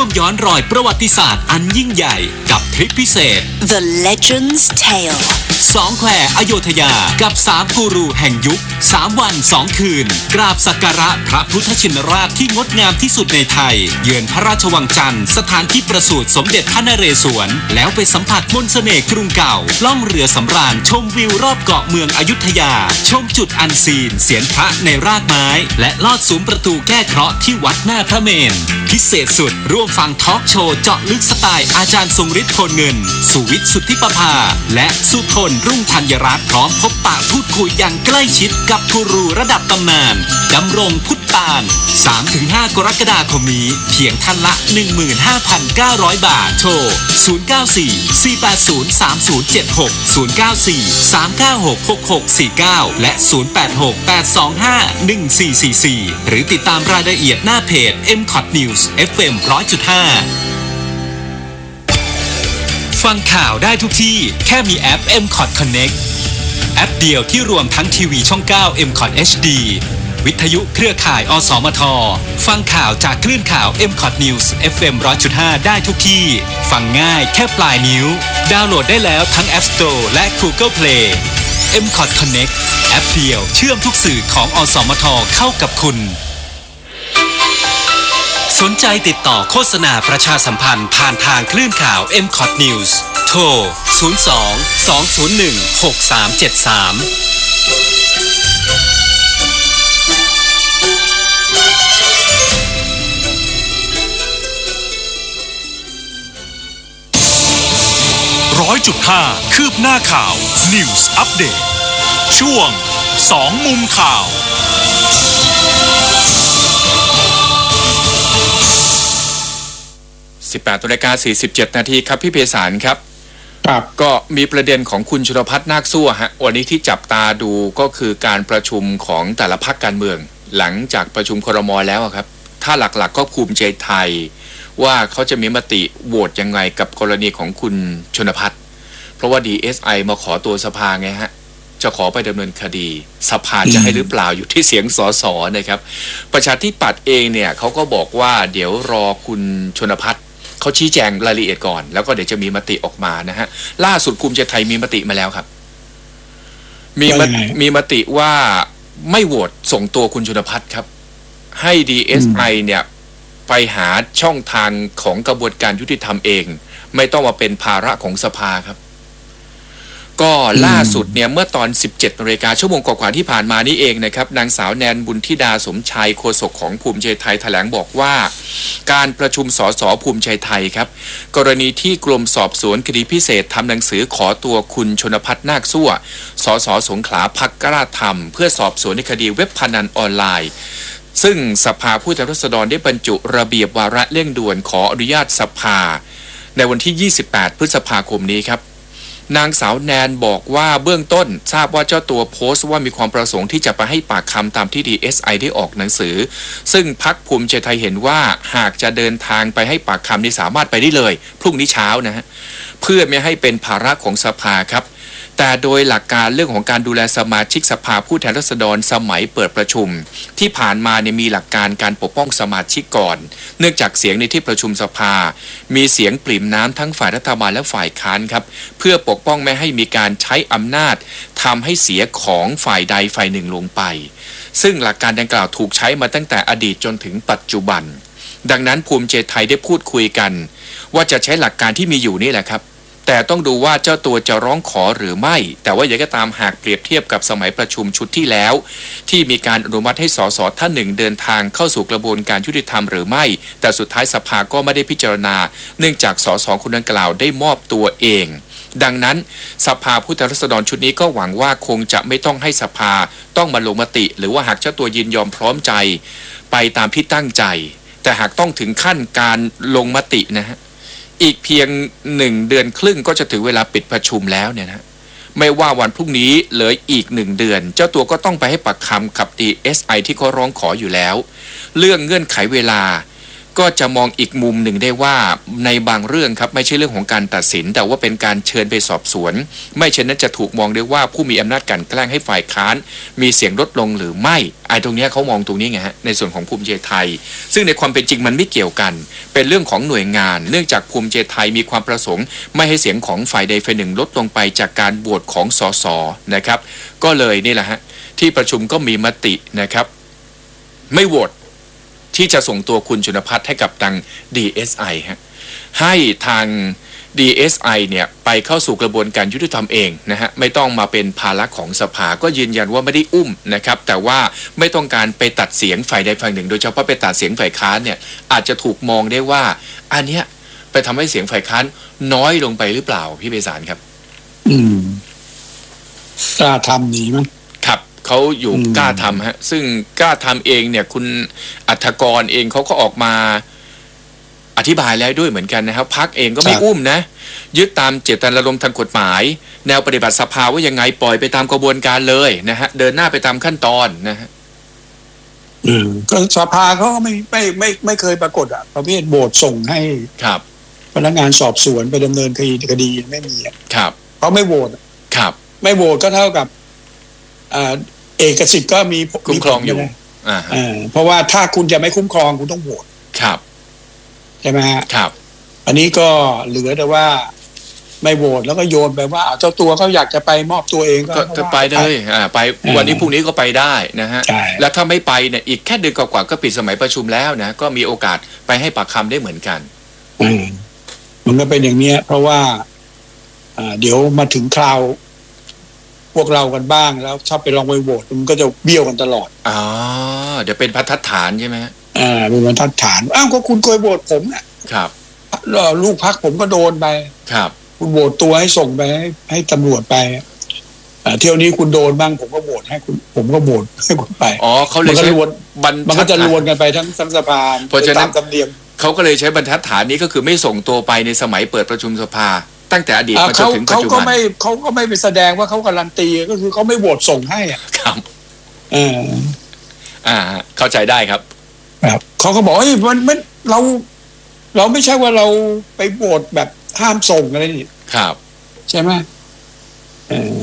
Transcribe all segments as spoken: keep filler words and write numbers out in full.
มย้อนรอยประวัติศาสตร์อันยิ่งใหญ่กับทริปพิเศษ The Legend's Tale สองแควอโยธยากับสามกูรูแห่งยุคสามวันสองคืนกราบสักการะพระพุทธชินราชที่งดงามที่สุดในไทยเยือนพระราชวังจันทร์สถานที่ประสูติสมเด็จพระนเรศวรแล้วไปสัมผัสมนต์เสน่ห์กรุงเก่าล่องเรือสำราญชมวิวรอบเกาะเมืองอยุธยาชมจุดอันซีนเสียนพระในรากไม้และลอดซุ้มประตูแก้เคราะห์ที่วัดหน้าพระเมรุพิเศษสุดร่วมฟังทอล์กโชว์เจาะลึกสไตล์อาจารย์ทรงฤทธิ์โพลเงินสุวิทย์สุทธิประภาและสุทนรุ่งธัญรัตน์พร้อมพบปะพูดคุยอย่างใกล้ชิดกับกูรูระดับตำนานดำรงพุทธตาล สามถึงห้า กรกฎาคมนี้เพียงท่านละ หนึ่งหมื่นห้าพันเก้าร้อย บาทโทรศูนย์ เก้า สี่ สี่ แปด ศูนย์ สาม ศูนย์ เจ็ด หก ศูนย์ เก้า สี่ สาม เก้า หก หก หก สี่ เก้าและศูนย์ แปด หก แปด สอง ห้า หนึ่ง สี่ สี่ สี่หรือติดตามรายละเอียดหน้าเพจ เอ็ม คอท News เอฟ เอ็ม หนึ่งร้อยจุดห้า ฟังข่าวได้ทุกที่แค่มีแอป เอ็ม คอท Connect แอปเดียวที่รวมทั้งทีวีช่อง เก้า เอ็ม คอท เอช ดี วิทยุเครือข่ายอสมทฟังข่าวจากคลื่นข่าว เอ็ม คอท News เอฟ เอ็ม หนึ่งร้อยจุดห้า ได้ทุกที่ฟังง่ายแค่ปลายนิ้วดาวน์โหลดได้แล้วทั้ง App Store และ Google Play เอ็ม คอท Connect แอปเดียวเชื่อมทุกสื่อของอสมทเข้ากับคุณสนใจติดต่อโฆษณาประชาสัมพันธ์ผ่านทางคลื่นข่าว เอ็ม คอท News โทร ศูนย์ สอง สอง ศูนย์ หนึ่ง หก สาม เจ็ด สามร้อยจุดห้า คืบหน้าข่าว News Update ช่วงสองมุมข่าวสิบแปดนาฬิกาสี่สิบเจ็ดนาทีครับพี่เพศารครับครับก็มีประเด็นของคุณชุลภัทรนาคสั่วฮะวันนี้ที่จับตาดูก็คือการประชุมของแต่ละพรรคการเมืองหลังจากประชุมครม.แล้วครับถ้าหลักๆก็ภูมิใจไทยว่าเขาจะมีมติโหวตยังไงกับกรณีของคุณชุลภัทรเพราะว่า ดี เอส ไอ มาขอตัวสภาไงฮะจะขอไปดำเนินคดีสภาจะให้หรือเปล่าอยู่ที่เสียงสสนะครับประชาธิปัตย์เองเนี่ยเขาก็บอกว่าเดี๋ยวรอคุณชนภัทรเขาชี้แจงรายละเอียดก่อนแล้วก็เดี๋ยวจะมีมติออกมานะฮะล่าสุดภูมิใจไทยมีมติมาแล้วครับมีมีมติว่าไม่โหวตส่งตัวคุณชนภัทรครับให้ ดี เอส ไอ เนี่ยไปหาช่องทางของกระบวนการยุติธรรมเองไม่ต้องมาเป็นภาระของสภาครับก็ล่าสุดเนี่ยเมื่อตอน สิบเจ็ดนาฬิกาชั่วโมงกว่าๆที่ผ่านมานี่เองนะครับนางสาวแนนบุญธิดาสมชัยโฆษกของภูมิใจไทยแถลงบอกว่าการประชุมสสภูมิใจไทยครับกรณีที่กรมสอบสวนคดีพิเศษทำหนังสือขอตัวคุณชนภัทรนาคสั่วสสสงขลาพรรคกล้าธรรมเพื่อสอบสวนในคดีเว็บพนันออนไลน์ซึ่งสภาผู้แทนราษฎรได้บรรจุระเบียบวาระเร่งด่วนขออนุญาตสภาในวันที่ยี่สิบแปดพฤษภาคมนี้ครับนางสาวแนนบอกว่าเบื้องต้นทราบว่าเจ้าตัวโพสต์ว่ามีความประสงค์ที่จะไปให้ปากคำตามที่ ดี เอส ไอ ได้ออกหนังสือซึ่งพรรคภูมิใจไทยเห็นว่าหากจะเดินทางไปให้ปากคำนี้สามารถไปได้เลยพรุ่งนี้เช้านะฮะเพื่อไม่ให้เป็นภาระของสภาครับแต่โดยหลักการเรื่องของการดูแลสมาชิกสภาผู้แทนราษฎรสมัยเปิดประชุมที่ผ่านมาเนี่ยมีหลักการการปกป้องสมาชิกก่อนเนื่องจากเสียงในที่ประชุมสภามีเสียงปริ่มน้ำทั้งฝ่ายรัฐบาลและฝ่ายค้านครับเพื่อปกป้องไม่ให้มีการใช้อำนาจทำให้เสียของฝ่ายใดฝ่ายหนึ่งลงไปซึ่งหลักการดังกล่าวถูกใช้มาตั้งแต่อดีตจนถึงปัจจุบันดังนั้นภูมิใจไทยได้พูดคุยกันว่าจะใช้หลักการที่มีอยู่นี่แหละครับแต่ต้องดูว่าเจ้าตัวจะร้องขอหรือไม่แต่ว่าอย่างก็ตามหากเปรียบเทียบกับสมัยประชุมชุดที่แล้วที่มีการอนุมัติให้สสท่านหนึ่งเดินทางเข้าสู่กระบวนการยุติธรรมหรือไม่แต่สุดท้ายสภาก็ไม่ได้พิจารณาเนื่องจากสสคนดังกล่าวได้มอบตัวเองดังนั้นสภาผู้แทนราษฎรชุดนี้ก็หวังว่าคงจะไม่ต้องให้สภาต้องมาลงมติหรือว่าหากเจ้าตัวยินยอมพร้อมใจไปตามที่ตั้งใจแต่หากต้องถึงขั้นการลงมตินะฮะอีกเพียงหนึ่งเดือนครึ่งก็จะถึงเวลาปิดประชุมแล้วเนี่ยนะไม่ว่าวันพรุ่งนี้เหลืออีกหนึ่งเดือนเจ้าตัวก็ต้องไปให้ปากคำกับ ดี เอส ไอ ที่เขาร้องขออยู่แล้วเรื่องเงื่อนไขเวลาก็จะมองอีกมุมหนึ่งได้ว่าในบางเรื่องครับไม่ใช่เรื่องของการตัดสินแต่ว่าเป็นการเชิญไปสอบสวนไม่เช่นนั้นจะถูกมองได้ว่าผู้มีอำนาจกลั่นแกล้งให้ฝ่ายค้านมีเสียงลดลงหรือไม่ไอ้ตรงนี้เขามองตรงนี้ไงฮะในส่วนของภูมิใจไทยซึ่งในความเป็นจริงมันไม่เกี่ยวกันเป็นเรื่องของหน่วยงานเนื่องจากภูมิใจไทยมีความประสงค์ไม่ให้เสียงของฝ่ายใดฝ่ายหนึ่งลดลงไปจากการโหวตของสสนะครับก็เลยนี่แหละฮะที่ประชุมก็มีมตินะครับไม่โหวตที่จะส่งตัวคุณชุนภัทรให้กับทาง ดี เอส ไอ ฮะให้ทาง ดี เอส ไอ เนี่ยไปเข้าสู่กระบวนการยุติธรรมเองนะฮะไม่ต้องมาเป็นภาระของสภาก็ยืนยันว่าไม่ได้อุ้มนะครับแต่ว่าไม่ต้องการไปตัดเสียงฝ่ายใดฝ่ายหนึ่งโดยเฉพาะไปตัดเสียงฝ่ายค้านเนี่ยอาจจะถูกมองได้ว่าอันเนี้ยไปทำให้เสียงฝ่ายค้านน้อยลงไปหรือเปล่าพี่ไพศาลครับอืมกล้าทำนี้มั้ยครับเขาอยู่กล้าทำฮะซึ่งกล้าทำเองเนี่ยคุณอัฐกรเองเขาก็ออกมาอธิบายแล้วด้วยเหมือนกันนะครับพรรคเองก็ไม่อุ้มนะยึดตามเจตนารมณ์ทางกฎหมายแนวปฏิบัติสภาว่ายังไงปล่อยไปตามกระบวนการเลยนะฮะเดินหน้าไปตามขั้นตอนนะฮะอืมก็สภาเขาก็ไม่ไม่ไม่ไม่เคยปรากฏอ่ะประเภทโหวตส่งให้ครับพนักงานสอบสวนไปดำเนินคดีคดีไม่มีอ่ะครับเขาไม่โหวตครับไม่โหวตก็เท่ากับอ่าเอกสิทธิ์ก็มีคุ้มครองอยู่อ่าเพราะว่าถ้าคุณจะไม่คุ้มครองคุณต้องโหวตครับใช่ไหมฮะครับอันนี้ก็เหลือแต่ว่าไม่โหวตแล้วก็โยนไปว่าเจ้าตัวเขาอยากจะไปมอบตัวเองก็ไปเลยอ่าไปวันนี้พรุ่งนี้ก็ไปได้นะฮะแล้วถ้าไม่ไปเนี่ยอีกแค่เดือนกว่าๆก็ปิดสมัยประชุมแล้วนะก็มีโอกาสไปให้ปากคำได้เหมือนกันอืมมันก็เป็นอย่างนี้เพราะว่าอ่าเดี๋ยวมาถึงคราวพวกเรากันบ้างแล้วชอบไปลองไปโหวตมันก็จะเบี้ยวกันตลอดอ๋อเดี๋ยวเป็นบรรทัดฐานใช่ไหมอ่าเป็นบรรทัดฐานอ้าวก็คุณเคยโหวตผมน่ะครับลูกพรรคผมก็โดนไปครับคุณโหวตตัวให้ส่งไปให้ให้ตำรวจไปอ่าเที่ยวนี้คุณโดนบ้างผมก็โหวตให้คุณผมก็โหวตให้คุณไปอ๋อเขาเลยใช้มันก็จะรวนกันไปทั้งทั้งสภาเพราะฉะนั้นตามธรรมเนียมเขาก็เลยใช้บรรทัดฐานนี้ก็คือไม่ส่งตัวไปในสมัยเปิดประชุมสภาตั้งแต่อดีตมาจนถึงปัจจุบันเขาก็ไม่เขาก็ไม่ไปแสดงว่าเขาการันตีก็คือเขาไม่โหวตส่งให้อ่ะครับเอออ่าเข้าใจได้ครับครับเขาก็บอกเฮ้ยมันมันเราเราไม่ใช่ว่าเราไปโหวตแบบห้ามส่งอะไรนี่ครับใช่ไหมเออ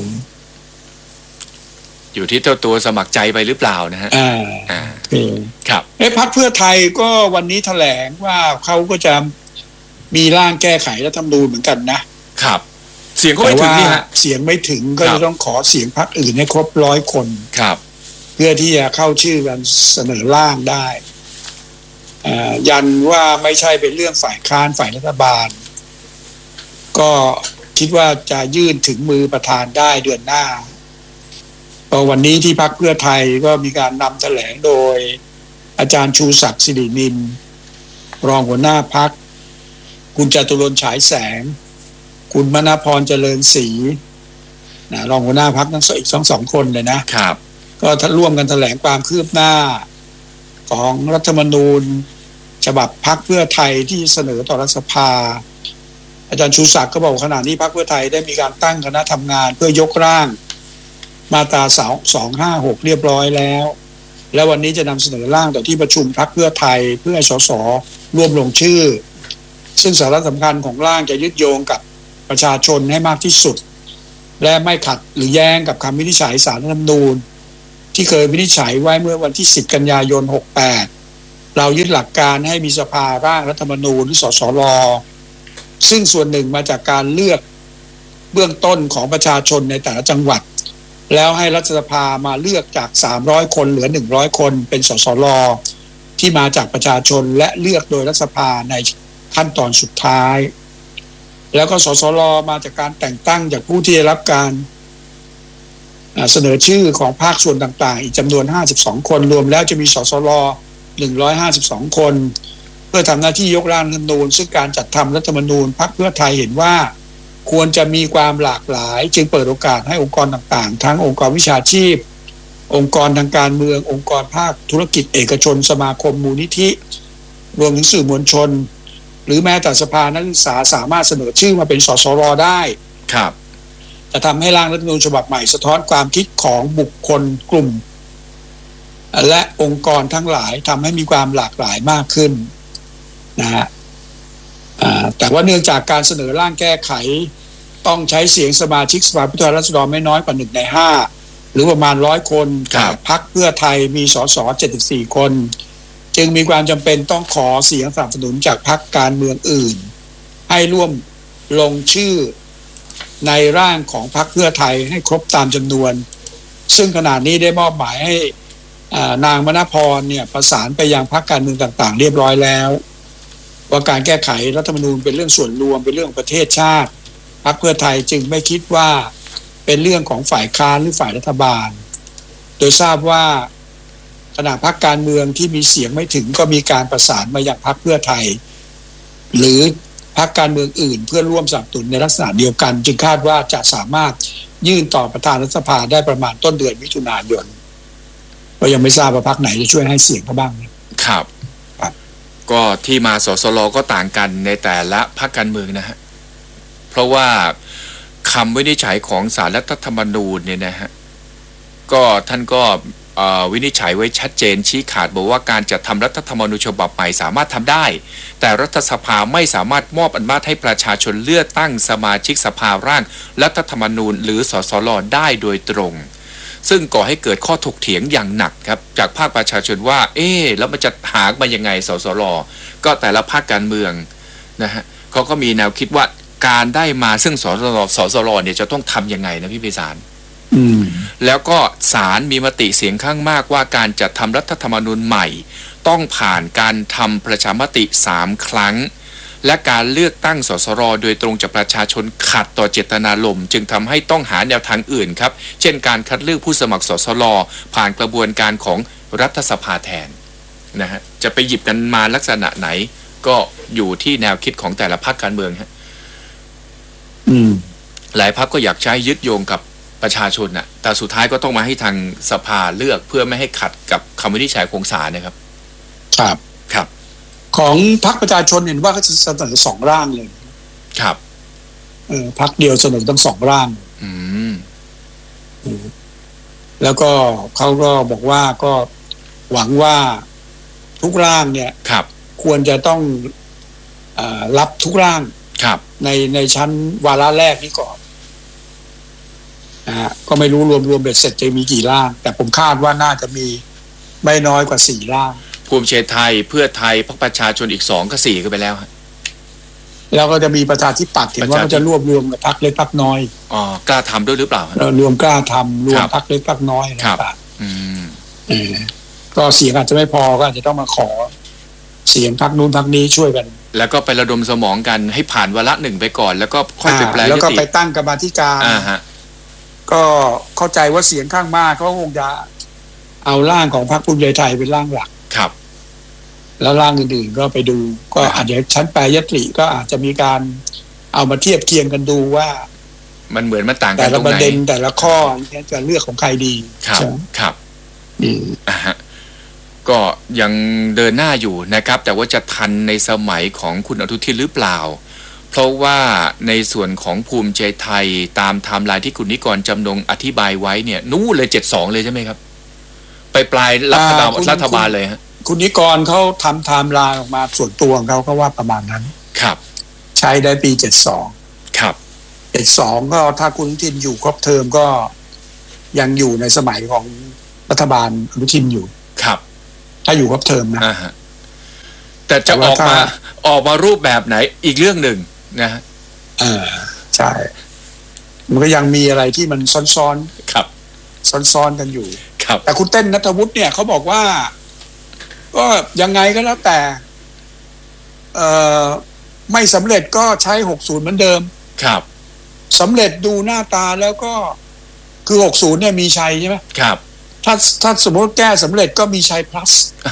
อยู่ที่เจ้าตัวสมัครใจไปหรือเปล่านะฮะอ่าอ่าครับเอ้พรรคเพื่อไทยก็วันนี้แถลงว่าเขาก็จะมีร่างแก้ไขรัฐธรรมนูญเหมือนกันนะครับเสียงก็ไม่ถึงนี่ฮะเสียงไม่ถึงก็จะต้องขอเสียงพรรคอื่นให้ครบร้อยคนครับเพื่อที่จะเข้าชื่อกันเสนอร่างได้อ่ายันว่าไม่ใช่เป็นเรื่องฝ่ายค้านฝ่ายรัฐบาลก็คิดว่าจะยื่นถึงมือประธานได้เดือนหน้าก็วันนี้ที่พรรคเพื่อไทยก็มีการนำแถลงโดยอาจารย์ชูศักดิ์สิรินินรองหัวหน้าพรรคคุณจตุรนต์ฉายแสงคุณมณพรเจริญศรีนะรองหัวหน้าพรรคทั้งอีกสองสองคนเลยนะครับก็ร่วมกันแถลงความคืบหน้าของรัฐธรรมนูญฉบับพรรคเพื่อไทยที่เสนอต่อรัฐสภาอาจารย์ชูศักดิ์ก็บอกขณะนี้พรรคเพื่อไทยได้มีการตั้งคณะทำงานเพื่อยกร่างมาตราสองห้าหกเรียบร้อยแล้วและวันนี้จะนำเสนอร่างต่อที่ประชุมพรรคเพื่อไทยเพื่อให้สสร่วมลงชื่อซึ่งสาระสำคัญของร่างจะยึดโยงกับประชาชนให้มากที่สุดและไม่ขัดหรือแย้งกับคำวินิจฉัยศาลรัฐธรรมนูญที่เคยวินิจฉัยไว้เมื่อวันที่สิบกันยายนหกแปดเรายึดหลักการให้มีสภาร่างรัฐธรรมนูญหรือสสรซึ่งส่วนหนึ่งมาจากการเลือกเบื้องต้นของประชาชนในแต่ละจังหวัดแล้วให้รัฐสภามาเลือกจากสามร้อยคนเหลือหนึ่งร้อยคนเป็นสสรที่มาจากประชาชนและเลือกโดยรัฐสภาในขั้นตอนสุดท้ายแล้วก็สสรมาจากการแต่งตั้งจากผู้ที่ได้รับการเสนอชื่อของภาคส่วนต่างๆอีกจำนวนห้าสิบสองคนรวมแล้วจะมีสสรหนึ่งร้อยห้าสิบสองคนเพื่อทำหน้าที่ยกร่างรัฐธรรมนูญซึ่งการจัดทำรัฐธรรมนูญพรรคเพื่อไทยเห็นว่าควรจะมีความหลากหลายจึงเปิดโอกาสให้องค์กรต่างๆทั้งองค์กรวิชาชีพองค์กรทางการเมืององค์กรภาคธุรกิจเอกชนสมาคมมูลนิธิรวมถึงสื่อมวลชนหรือแม้แต่สภานักศึกษาสามารถเสนอชื่อมาเป็นสสรได้ครับจะทำให้ร่างรัฐธรรมนูญฉบับใหม่สะท้อนความคิดของบุคคลกลุ่มและองค์กรทั้งหลายทำให้มีความหลากหลายมากขึ้นนะฮะแต่ว่าเนื่องจากการเสนอร่างแก้ไขต้องใช้เสียงสมาชิกสภาผู้แทนราษฎรไม่น้อยกว่าหนึ่งในห้าหรือประมาณร้อยคนแต่พรรคเพื่อไทยมีสสเจ็ดสิบสี่คนจึงมีความจำเป็นต้องขอเสียงสนับสนุนจากพรรคการเมืองอื่นให้ร่วมลงชื่อในร่างของพรรคเพื่อไทยให้ครบตามจำนวนซึ่งขณะนี้ได้มอบหมายให้นางมณพรเนี่ยประสานไปยังพรรคการเมืองต่างๆเรียบร้อยแล้วว่าการแก้ไขรัฐธรรมนูญเป็นเรื่องส่วนรวมเป็นเรื่องประเทศชาติพรรคเพื่อไทยจึงไม่คิดว่าเป็นเรื่องของฝ่ายค้านหรือฝ่ายรัฐบาลโดยทราบว่าขณะพรรคการเมืองที่มีเสียงไม่ถึงก็มีการประสานมายังพรรคเพื่อไทยหรือพรรคการเมืองอื่นเพื่อร่วมสนับสนุนในลักษณะเดียวกันจึงคาดว่าจะสามารถยื่นต่อประธานรัฐสภาได้ประมาณต้นเดือนมิถุนายนก็ยังไม่ทราบว่าพรรคไหนจะช่วยให้เสียงเขาบ้างครับก็ที่มาสสลก็ต่างกันในแต่ละพรรคการเมืองนะฮะเพราะว่าคำวินิจฉัยของศาลรัฐธรรมนูญเนี่ยนะฮะก็ท่านก็วินิจฉัยไว้ชัดเจนชี้ขาดบอกว่าการจัดทำรัฐธรรมนูญฉบับใหม่สามารถทำได้แต่รัฐสภาไม่สามารถมอบอำนาจให้ประชาชนเลือกตั้งสมาชิกสภาร่างรัฐธรรมนูญหรือสสลได้โดยตรงซึ่งก่อให้เกิดข้อถกเถียงอย่างหนักครับจากภาคประชาชนว่าเอ๊ะแล้วมันจะหามายังไงสสลก็แต่ละภาคการเมืองนะฮะเขาก็มีแนวคิดว่าการได้มาซึ่งสสลสสลเนี่ยจะต้องทำยังไงนะพี่ไพศาลแล้วก็ศาลมีมติเสียงข้างมากว่าการจัดทำรัฐธรรมนูญใหม่ต้องผ่านการทำประชามติสามครั้งและการเลือกตั้งสสรโดยตรงจากประชาชนขัดต่อเจตนารมณ์จึงทำให้ต้องหาแนวทางอื่นครับเช่นการคัดเลือกผู้สมัครสสรผ่านกระบวนการของรัฐสภาแทนนะฮะจะไปหยิบกันมาลักษณะไหนก็อยู่ที่แนวคิดของแต่ละพรรคการเมืองฮะหลายพรรคก็อยากใช้ยึดโยงกับประชาชนน่ะแต่สุดท้ายก็ต้องมาให้ทางสภาเลือกเพื่อไม่ให้ขัดกับคำวินิจฉัยของศาลนะครับครับครับของพรรคประชาชนเห็นว่าเขาจะเสนอสองร่างเลยครับเออพรรคเดียวเสนอทั้งสองร่างอืมแล้วก็เขาก็บอกว่าก็หวังว่าทุกร่างเนี่ยครับควรจะต้องเอ่อรับทุกร่างครับในในชั้นวาระแรกนี้ก่อนนะฮะก็ไม่รู้รวมรวมเบ็ดเสร็จจะมีกี่ร่างแต่ผมคาดว่าน่าจะมีไม่น้อยกว่าสี่ร่างภูมิใจไทยเพื่อไทยพรรคประชาชนอีกสองก็สี่ก็ไปแล้วฮะแล้วก็จะมีประชาธิปัตย์เห็นว่าจะรวบรวมกับพรรคเล็กพรรคน้อยอ๋อกล้าทำด้วยหรือเปล่ารวมกล้าทำรวมพรรคเล็กพรรคน้อยนะครับอืมอืมก็เสียงอาจจะไม่พอก็อาจจะต้องมาขอเสียงพรรคนู้นพรรคนี้ช่วยกันแล้วก็ไประดมสมองกันให้ผ่านวาระหนึ่งไปก่อนแล้วก็ค่อยไปแปลยติแล้วก็ไปตั้งกรรมาธิการอ่าฮะก็เข้าใจว่าเสียงข้างมากเขาคงจะเอาร่างของพรรคภูมิใจไทยเป็นร่างหลักครับแล้วร่างอื่นๆก็ไปดูก็อาจจะชั้นแปรยติก็อาจจะมีการเอามาเทียบเคียงกันดูว่ามันเหมือนมันต่างกันตรงไหนแต่ละประเด็นแต่ละข้อจะเลือกของใครดีครับครับอืมอ่าฮะก็ยังเดินหน้าอยู่นะครับแต่ว่าจะทันในสมัยของคุณอนุทินหรือเปล่าเพราะว่าในส่วนของภูมิใจไทยตามไทม์ไลน์ที่คุณนิกรจำนงอธิบายไว้เนี่ยนู่นเลยเจ็ดสองเลยใช่ไหมครับไปปลายรัฐบาลรัฐบาลเลยฮะคุณนิกรเขาทำไทม์ไลน์ออกมาส่วนตัวของเขาก็ว่าประมาณนั้นครับใช้ได้ปีเจ็ดสองครับเจ็ดสองก็ถ้าคุณอนุทินอยู่ครบเทอมก็ยังอยู่ในสมัยของรัฐบาลอนุทินอยู่ครับถ้าอยู่ครบเทอมนะแต่จะออกมาออกมารูปแบบไหนอีกเรื่องหนึ่งนะฮะอ่าใช่มันก็ยังมีอะไรที่มันซ้อนๆครับซ้อนๆกันอยู่ครับแต่คุณเต้นณัฐวุฒิเนี่ยเขาบอกว่าก็ยังไงก็แล้วแต่เอ่อไม่สำเร็จก็ใช้หกสิบเหมือนเดิมครับสำเร็จดูหน้าตาแล้วก็คือหกสิบเนี่ยมีชัยใช่ไหมครับถ้าถ้าสมมติแก้สำเร็จก็มีชัย plus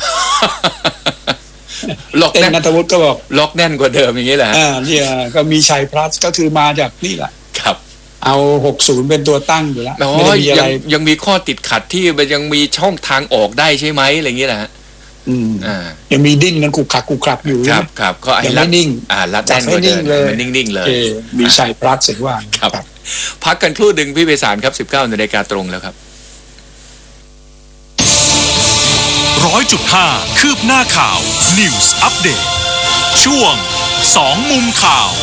ล็อกแน่นณัฐวุฒิก็บอกล็อกแน่นกว่าเดิมอย่างนี้แหละอ่าเนี่ยก็มีชัย plus ก็คือมาจากนี่แหละครับเอาหกสิบเป็นตัวตั้งอยู่แล้วไม่ได้มีอะไรยังมีข้อติดขัดที่มันยังมีช่องทางออกได้ใช่ไหมอะไรอย่างนี้แหละอืมอ่ายังมีดิ้นกันกุกขักกุกขักอยู่ครับครับก็ไอ้รัดนิ่งอ่ารัดแน่นกว่าเดิมมันนิ่งๆเลยมีชัย plus เสร็จว่าครับพักกันครู่ดึงพี่ไพศาลครับสิบเก้านาฬิกาตรงแล้วครับร้อยจุดห้าคืบหน้าข่าว News Update ช่วงสองมุมข่าว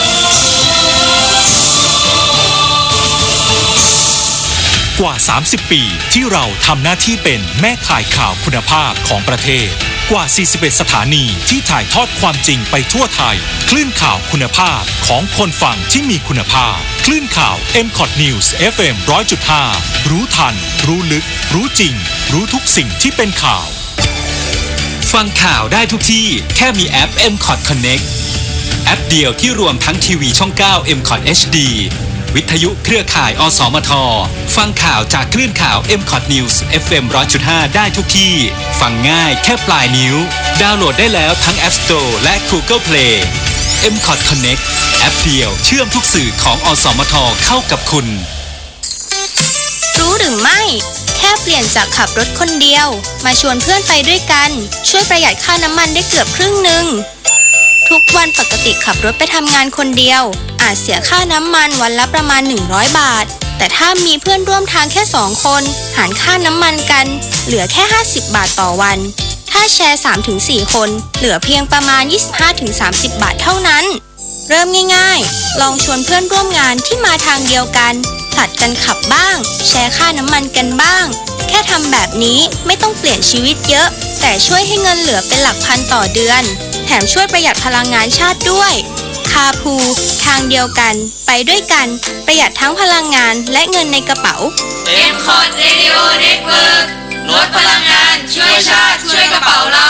กว่าสามสิบปีที่เราทำหน้าที่เป็นแม่ข่ายข่าวคุณภาพของประเทศกว่าสี่สิบเอ็ดสถานีที่ถ่ายทอดความจริงไปทั่วไทยคลื่นข่าวคุณภาพของคนฟังที่มีคุณภาพคลื่นข่าว เอ็ม คอท News เอฟ เอ็ม หนึ่งร้อยจุดห้า รู้ทันรู้ลึกรู้จริงรู้ทุกสิ่งที่เป็นข่าวฟังข่าวได้ทุกที่แค่มีแอป เอ็ม คอท Connect แอปเดียวที่รวมทั้งทีวีช่อง เก้า เอ็ม คอท เอช ดี วิทยุเครือข่ายอสมทฟังข่าวจากคลื่นข่าว เอ็ม คอท News เอฟ เอ็ม หนึ่งร้อยจุดห้า ได้ทุกที่ฟังง่ายแค่ปลายนิ้วดาวน์โหลดได้แล้วทั้ง App Store และ Google Play เอ็ม คอท Connect แอปเดียวเชื่อมทุกสื่อของอสมทเข้ากับคุณรู้หรือไม่แค่เปลี่ยนจากขับรถคนเดียวมาชวนเพื่อนไปด้วยกันช่วยประหยัดค่าน้ำมันได้เกือบครึ่งหนึ่งทุกวันปกติขับรถไปทำงานคนเดียวอาจเสียค่าน้ำมันวันละประมาณหนึ่งร้อยบาทแต่ถ้ามีเพื่อนร่วมทางแค่สองคนหารค่าน้ำมันกันเหลือแค่ห้าสิบบาทต่อวันถ้าแชร์ สามถึงสี่ คนเหลือเพียงประมาณ ยี่สิบห้าถึงสามสิบ บาทเท่านั้นเริ่มง่ายๆลองชวนเพื่อนร่วมงานที่มาทางเดียวกันผลัดกันขับบ้างแชร์ค่าน้ำมันกันบ้างแค่ทำแบบนี้ไม่ต้องเปลี่ยนชีวิตเยอะแต่ช่วยให้เงินเหลือเป็นหลักพันต่อเดือนแถมช่วยประหยัดพลังงานชาติด้วยคาพูทางเดียวกันไปด้วยกันประหยัดทั้งพลังงานและเงินในกระเป๋าเอ็ม คอท Radio Network ลดพลังงานช่วยชาติช่วยกระเป๋าเรา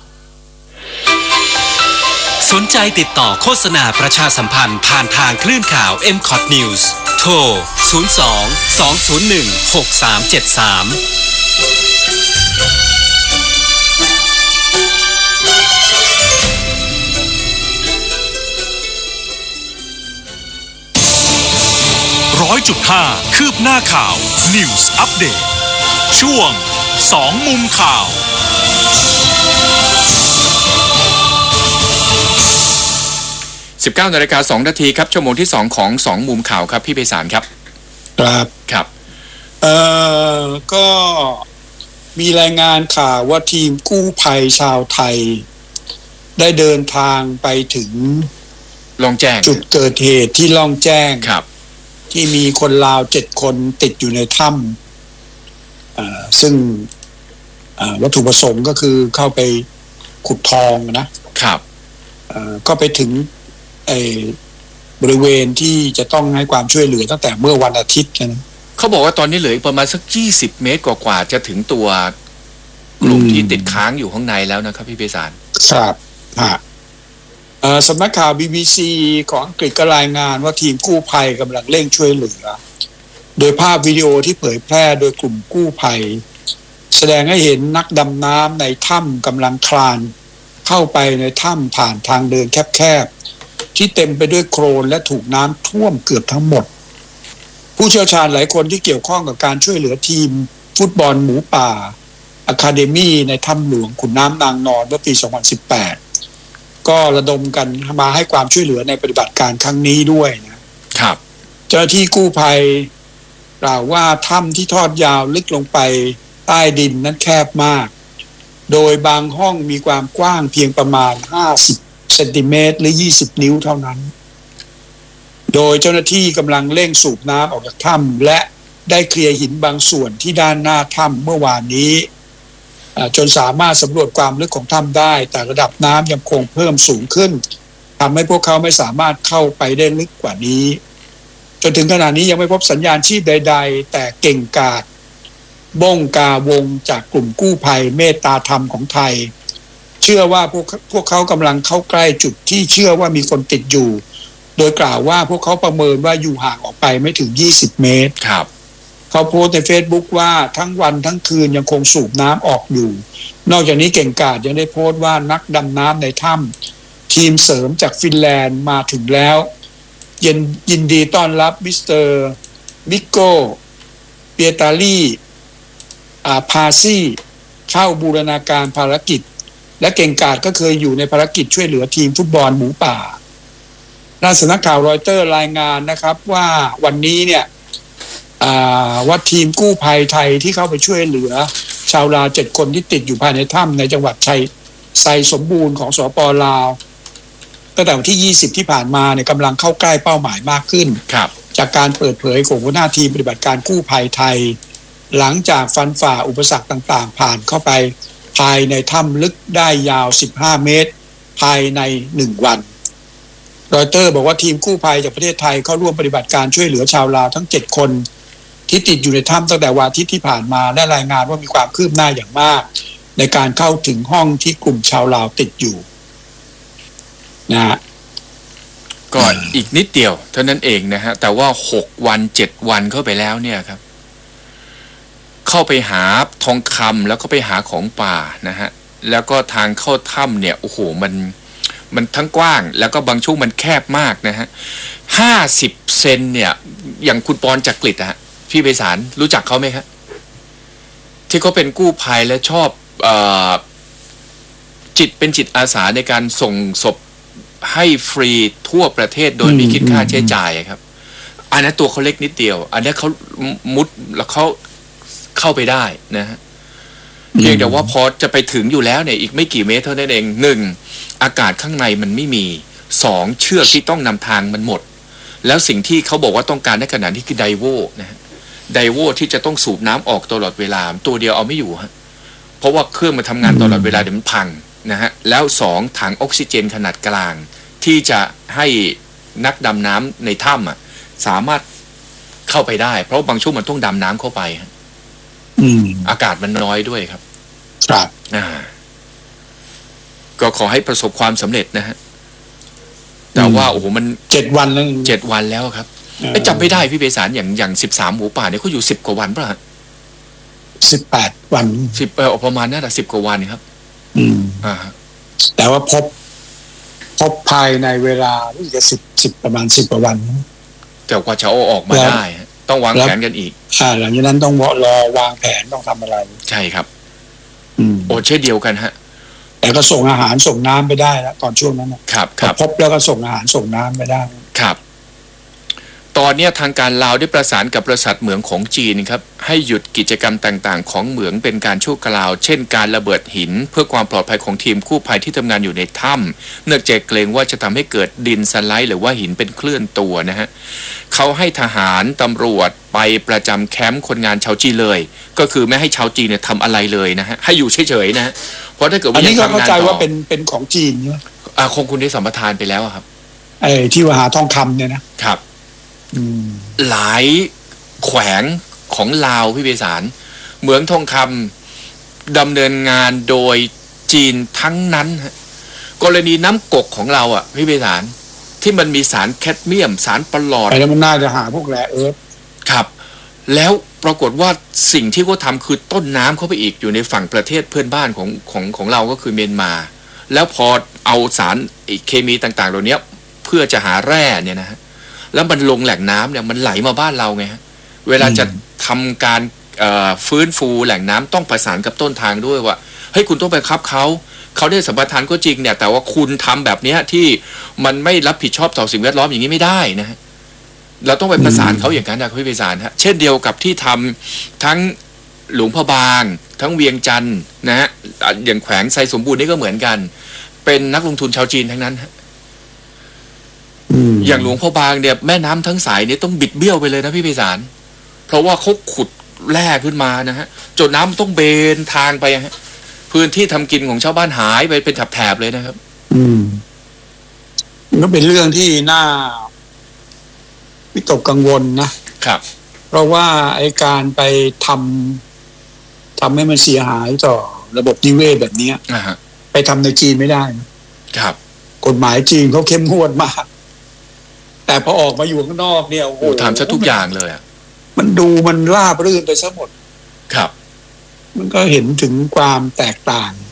สนใจติดต่อโฆษณาประชาสัมพันธ์ผ่านทางคลื่นข่าว เอ็ม คอท News โทร ศูนย์ สอง สอง ศูนย์ หนึ่ง หก สาม เจ็ด สามร้อยจุดห้าคืบหน้าข่าว News Update ช่วงสองมุมข่าวสิบเก้านาฬิกาสองนาทีครับชั่วโมงที่สองของสองมุมข่าวครับพี่ไพศาลครับครับครับเอ่อก็มีรายงานข่าวว่าทีมกู้ภัยชาวไทยได้เดินทางไปถึงล่องแจ้งจุดเกิดเหตุที่ล่องแจ้งครับที่มีคนลาวเจ็ดคนติดอยู่ในถ้ำอ่าซึ่งอ่าวัตถุประสงค์ก็คือเข้าไปขุดทองนะครับอ่าก็ไปถึงไอ้บริเวณที่จะต้องให้ความช่วยเหลือตั้งแต่เมื่อวันอาทิตย์นะเขาบอกว่าตอนนี้เหลือประมาณสักยี่สิบเมตรกว่าๆจะถึงตัวกลุ่มที่ติดค้างอยู่ข้างในแล้วนะครับพี่ไพศาลครับฮะสำนักข่าว บี บี ซี ของอังกฤษก็รายงานว่าทีมกู้ภัยกำลังเร่งช่วยเหลือโดยภาพวิดีโอที่เผยแพร่โดยกลุ่มกู้ภัยแสดงให้เห็นนักดำน้ำในถ้ำกำลังคลานเข้าไปในถ้ำผ่านทางเดินแคบๆที่เต็มไปด้วยโคลนและถูกน้ำท่วมเกือบทั้งหมดผู้เชี่ยวชาญหลายคนที่เกี่ยวข้องกับการช่วยเหลือทีมฟุตบอลหมูป่าอะคาเดมี่ในถ้ำหลวงขุนน้ำนางนอนเมื่อปีสองพันสิบแปดก็ระดมกันมาให้ความช่วยเหลือในปฏิบัติการครั้งนี้ด้วยนะครับเจ้าหน้าที่กู้ภัยกล่าวว่าถ้ำที่ทอดยาวลึกลงไปใต้ดินนั้นแคบมากโดยบางห้องมีความกว้างเพียงประมาณห้าสิบเซนติเมตรหรือยี่สิบนิ้วเท่านั้นโดยเจ้าหน้าที่กำลังเร่งสูบน้ำออกจากถ้ำและได้เคลียร์หินบางส่วนที่ด้านหน้าถ้ำเมื่อวานนี้จนสามารถสำรวจความลึกของถ้ำได้แต่ระดับน้ำยังคงเพิ่มสูงขึ้นทำให้พวกเขาไม่สามารถเข้าไปได้ลึกกว่านี้จนถึงขณะนี้ยังไม่พบสัญญาณชีพใดๆแต่เก่งกาจบ้งกาวงจากกลุ่มกู้ภัยเมตตาธรรมของไทยเชื่อว่าพวกพวกเขากำลังเข้าใกล้จุดที่เชื่อว่ามีคนติดอยู่โดยกล่าวว่าพวกเขาประเมินว่าอยู่ห่างออกไปไม่ถึงยี่สิบเมตรครับเขาโพสต์ใน Facebook ว่าทั้งวันทั้งคืนยังคงสูบน้ำออกอยู่นอกจากนี้เก่งกาจยังได้โพสต์ว่านักดำน้ำในถ้ำทีมเสริมจากฟินแลนด์มาถึงแล้วยินยินดีต้อนรับมิสเตอร์มิโกเปียตาลีอาพาซี่เข้าบูรณาการภารกิจและเก่งกาจก็เคยอยู่ในภารกิจช่วยเหลือทีมฟุตบอลหมูป่าด้านสำนักข่าวรอยเตอร์รายงานนะครับว่าวันนี้เนี่ยว่าทีมกู้ภัยไทยที่เข้าไปช่วยเหลือชาวลาวเจ็ดคนที่ติดอยู่ภายในถ้ำในจังหวัดชัยไซสมบูรณ์ของสป.ลาวตั้งแต่วันที่ยี่สิบที่ผ่านมาเนี่ยกำลังเข้าใกล้เป้าหมายมากขึ้นครับจากการเปิดเผยของหัวหน้าทีมปฏิบัติการกู้ภัยไทยหลังจากฟันฝ่าอุปสรรคต่างๆผ่านเข้าไปภายในถ้ำลึกได้ยาวสิบห้าเมตรภายในหนึ่งวันรอยเตอร์บอกว่าทีมกู้ภัยจากประเทศไทยเข้าร่วมปฏิบัติการช่วยเหลือชาวลาวทั้งเจ็ดคนที่ติดอยู่ในถ้ำตั้งแต่วันอาทิตย์ที่ผ่านมาและรายงานว่ามีความคืบหน้าอย่างมากในการเข้าถึงห้องที่กลุ่มชาวลาวติดอยู่นะฮะก็อีกนิดเดียวเท่านั้นเองนะฮะแต่ว่าหกวันเจ็ดวันเข้าไปแล้วเนี่ยครับเข้าไปหาทองคำแล้วก็ไปหาของป่านะฮะแล้วก็ทางเข้าถ้ำเนี่ยโอ้โหมันมันทั้งกว้างแล้วก็บางช่วงมันแคบมากนะฮะห้าสิบเซนเนี่ยอย่างคุณปอนจักริดอะฮะพี่ไพศาลรู้จักเขาไหมครับที่เขาเป็นกู้ภัยและชอบเอ่อจิตเป็นจิตอาสาในการส่งศพให้ฟรีทั่วประเทศโดยไม่คิดค่าใช้จ่ายครับอันนั้นตัวเขาเล็กนิดเดียวอันนี้เขามุดแล้วเขาเข้าไปได้นะฮะเพียงแต่ว่าพอจะไปถึงอยู่แล้วเนี่ยอีกไม่กี่เมตรเท่านั้นเองหนึ่งอากาศข้างในมันไม่มีสองเชือกที่ต้องนำทางมันหมดแล้วสิ่งที่เขาบอกว่าต้องการในขณะนี้คือไดโวนะฮะไดโวที่จะต้องสูบน้ำออกตลอดเวลาตัวเดียวเอาไม่อยู่ฮะเพราะว่าเครื่องมันทำงานตลอดเวลาเดี๋ยวมันพังนะฮะแล้วสองถังออกซิเจนขนาดกลางที่จะให้นักดำน้ำในถ้ำอ่ะสามารถเข้าไปได้เพราะบางช่วงมันต้องดำน้ำเข้าไปฮะอากาศมันน้อยด้วยครับครับอ่าก็ขอให้ประสบความสำเร็จนะฮะแต่ว่าโอ้โหมันเจ็ดวันแล้วเจ็ดวันแล้วครับไม่จำไม่ได้พี่เบสารอย่างอย่างสิบสามหมูป่าเนี่ยเขาอยู่สิบกว่าวันป่ะฮะสิบแปดวันสิบเออประมาณนั้นแหละสิบกว่าวันครับอืมอ่าแต่ว่าพบพบภายในเวลารู้สึกจะสิบสิบประมาณสิบกว่าวันแต่กว่าจะเอาออกมาได้ต้องวางแผนกันอีกอ่าหลังจากนั้นต้องรอวางแผนต้องทำอะไรใช่ครับอืมโอ้เช่นเดียวกันฮะแต่ก็ส่งอาหารส่งน้ำไปได้แล้วตอนช่วงนั้นครับครับพบแล้วก็ส่งอาหารส่งน้ำไปได้ครับตอนนี้ทางการลาวได้ประสานกับบริษัทเหมืองของจีนครับให้หยุดกิจกรรมต่างๆของเหมืองเป็นการชั่วคราวเช่นการระเบิดหินเพื่อความปลอดภัยของทีมกู้ภัยที่ทำงานอยู่ในถ้ำเนื่องจากเกรงว่าจะทำให้เกิดดินสไลด์หรือว่าหินเป็นเคลื่อนตัวนะฮะเขาให้ทหารตำรวจไปประจำแคมป์คนงานชาวจีนเลยก็คือไม่ให้ชาวจีนเนี่ยทำอะไรเลยนะฮะให้อยู่เฉยๆนะฮะเพราะถ้าเกิดว่ายังทำงานต่ออันนี้ก็เข้าใจว่าเป็นเป็นของจีนใช่ไหมอ่าคงคุณได้สัมปทานไปแล้วครับไอ้ที่ว่าหาทองคำเนี่ยนะครับหลายแขวงของลาวพี่เบสารเหมืองทองคำดำเนินงานโดยจีนทั้งนั้นฮะกรณีน้ำกกของเราอ่ะพี่เบสารที่มันมีสารแคดเมียมสารปลอดไปแล้วมันน่าจะหาพวกแร่เอิร์ธครับแล้วปรากฏว่าสิ่งที่เขาทำคือต้นน้ำเข้าไปอีกอยู่ในฝั่งประเทศเพื่อนบ้านของของของเราก็คือเมียนมาแล้วพอเอาสารเคมีต่างๆเหล่านี้เพื่อจะหาแร่เนี่ยนะฮะแล้วมันลงแหล่งน้ำเนี่ยมันไหลมาบ้านเราไงฮะเวลาจะทำการฟื้นฟูแหล่งน้ำต้องประสานกับต้นทางด้วยว่าเฮ้ยคุณต้องไปคับเขาเขาได้สัมปทานก็จริงเนี่ยแต่ว่าคุณทำแบบนี้ที่มันไม่รับผิดชอบต่อสิ่งแวดล้อมอย่างนี้ไม่ได้นะฮะเราต้องไปประสานเขาอย่างนั้นนะพี่ประสานฮะเช่นเดียวกับที่ทำทั้งหลวงพ่อบางทั้งเวียงจันทร์นะฮะอย่างแขวงไซสมบูรณ์นี่ก็เหมือนกันเป็นนักลงทุนชาวจีนทั้งนั้นอย่างหลวงพ่อบางเนี่ยแม่น้ำทั้งสายเนี่ยต้องบิดเบี้ยวไปเลยนะพี่ไพศาลเพราะว่าเขาขุดแร่ขึ้นมานะฮะจนน้ำต้องเบนทางไปฮะพื้นที่ทำกินของชาวบ้านหายไปเป็นแถบๆเลยนะครับอืมก็เป็นเรื่องที่น่าวิตกกังวลนะครับเพราะว่าไอ้การไปทำทำให้มันเสียหายต่อระบบนิเวศแบบนี้ไปทำในจีนไม่ได้ครับกฎหมายจีนเขาเข้มงวดมากแต่พอออกมาอยู่ข้างนอกเนี่ยโอ้โหทำซะทุกอย่างเลยอ่ะมันดูมันราบรื่นไปซะหมดครับมันก็เห็นถึงความแตกต่าง